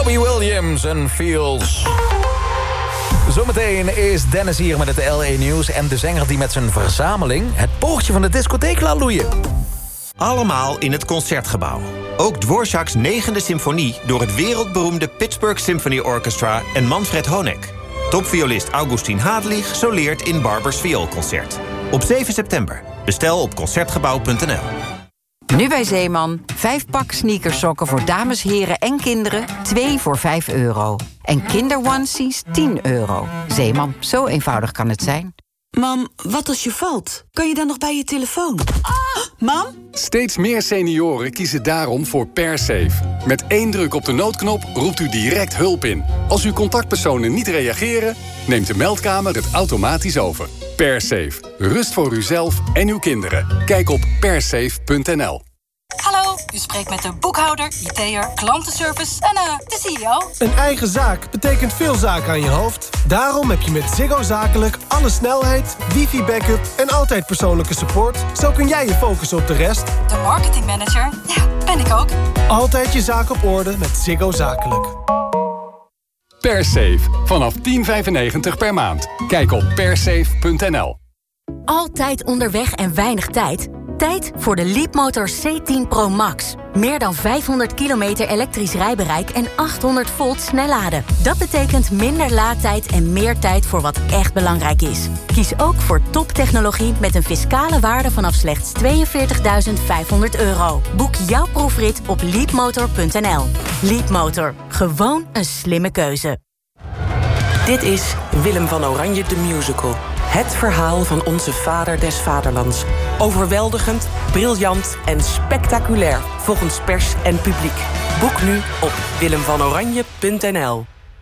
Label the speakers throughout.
Speaker 1: Robbie Williams en Feels. Zometeen is Dennis hier met het LA Nieuws en de zanger die met zijn verzameling het poortje van de discotheek laat loeien.
Speaker 2: Allemaal in het Concertgebouw. Ook Dvorak's 9e symfonie door het wereldberoemde Pittsburgh Symphony Orchestra en Manfred Honeck. Topviolist Augustin Hadlich soleert in Barbers Vioolconcert. Op 7 september. Bestel op concertgebouw.nl.
Speaker 3: Nu bij Zeeman. 5 pak sneakersokken voor dames, heren en kinderen. 2 voor €5. En kinderonesies €10. Zeeman, zo eenvoudig kan het zijn.
Speaker 4: Mam, wat als je valt? Kan je dan nog bij je telefoon? Mam?
Speaker 5: Steeds meer senioren kiezen daarom voor PerSafe. Met 1 druk op de noodknop roept u direct hulp in. Als uw contactpersonen niet reageren, neemt de meldkamer het automatisch over. PerSafe. Rust voor uzelf en uw kinderen. Kijk op persafe.nl.
Speaker 6: Hallo, u spreekt met de boekhouder, IT'er, klantenservice en de CEO.
Speaker 7: Een eigen zaak betekent veel zaken aan je hoofd. Daarom heb je met Ziggo Zakelijk alle snelheid, wifi-backup en altijd persoonlijke support. Zo kun jij je focussen op de rest.
Speaker 6: De marketingmanager, ja, ben ik ook.
Speaker 7: Altijd je zaak op orde met Ziggo Zakelijk.
Speaker 5: PerSafe. Vanaf €10,95 per maand. Kijk op persafe.nl.
Speaker 8: Altijd onderweg en weinig tijd? Tijd voor de Leapmotor C10 Pro Max. Meer dan 500 kilometer elektrisch rijbereik en 800 volt snelladen. Dat betekent minder laadtijd en meer tijd voor wat echt belangrijk is. Kies ook voor toptechnologie met een fiscale waarde vanaf slechts €42.500. Boek jouw proefrit op leapmotor.nl. Leapmotor. Gewoon een slimme keuze.
Speaker 9: Dit is Willem van Oranje de Musical. Het verhaal van onze vader des vaderlands. Overweldigend, briljant en spectaculair volgens pers en publiek. Boek nu op willemvanoranje.nl.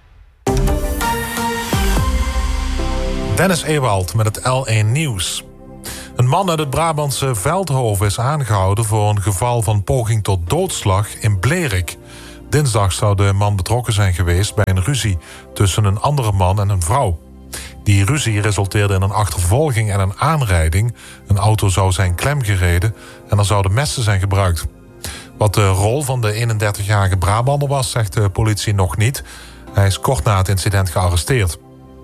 Speaker 10: Dennis Ewald met het LA Nieuws. Een man uit het Brabantse Veldhoven is aangehouden voor een geval van poging tot doodslag in Blerik. Dinsdag zou de man betrokken zijn geweest bij een ruzie tussen een andere man en een vrouw. Die ruzie resulteerde in een achtervolging en een aanrijding. Een auto zou zijn klemgereden en er zouden messen zijn gebruikt. Wat de rol van de 31-jarige Brabander was, zegt de politie nog niet. Hij is kort na het incident gearresteerd.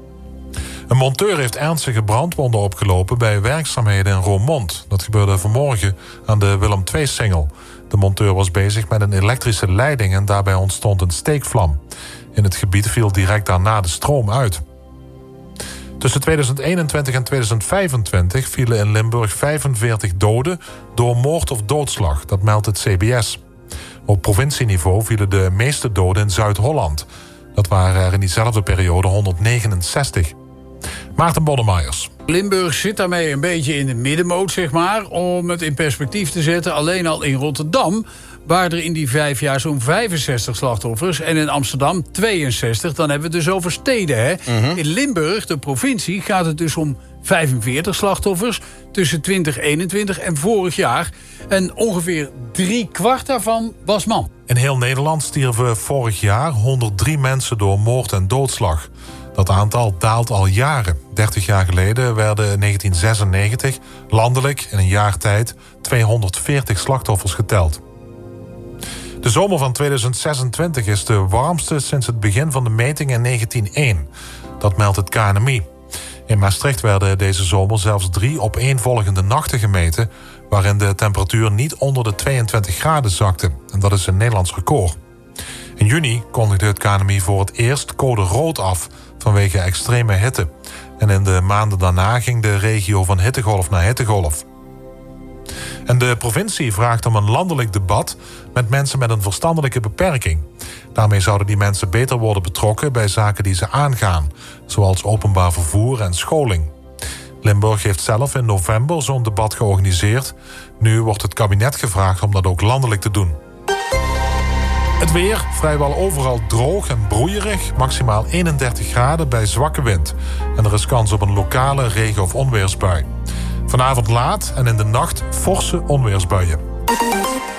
Speaker 10: Een monteur heeft ernstige brandwonden opgelopen bij werkzaamheden in Roermond. Dat gebeurde vanmorgen aan de Willem II-singel. De monteur was bezig met een elektrische leiding en daarbij ontstond een steekvlam. In het gebied viel direct daarna de stroom uit. Tussen 2021 en 2025 vielen in Limburg 45 doden door moord of doodslag. Dat meldt het CBS. Op provincieniveau vielen de meeste doden in Zuid-Holland. Dat waren er in diezelfde periode 169. Maarten Bodemeiers.
Speaker 11: Limburg zit daarmee een beetje in de middenmoot, zeg maar, om het in perspectief te zetten. Alleen al in Rotterdam waren er in die 5 jaar zo'n 65 slachtoffers. En in Amsterdam 62. Dan hebben we het dus over steden, hè? In Limburg, de provincie, gaat het dus om 45 slachtoffers tussen 2021 en vorig jaar. En ongeveer 3/4 daarvan was man.
Speaker 10: In heel Nederland stierven vorig jaar 103 mensen door moord en doodslag. Dat aantal daalt al jaren. 30 jaar geleden werden in 1996 landelijk in een jaar tijd 240 slachtoffers geteld. De zomer van 2026 is de warmste sinds het begin van de meting in 1901. Dat meldt het KNMI. In Maastricht werden deze zomer zelfs 3 opeenvolgende nachten gemeten, waarin de temperatuur niet onder de 22 graden zakte. En dat is een Nederlands record. In juni kondigde het KNMI voor het eerst code rood af vanwege extreme hitte. En in de maanden daarna ging de regio van hittegolf naar hittegolf. En de provincie vraagt om een landelijk debat met mensen met een verstandelijke beperking. Daarmee zouden die mensen beter worden betrokken bij zaken die ze aangaan, zoals openbaar vervoer en scholing. Limburg heeft zelf in november zo'n debat georganiseerd. Nu wordt het kabinet gevraagd om dat ook landelijk te doen. Het weer, vrijwel overal droog en broeierig. Maximaal 31 graden bij zwakke wind. En er is kans op een lokale regen- of onweersbui. Vanavond laat en in de nacht forse onweersbuien.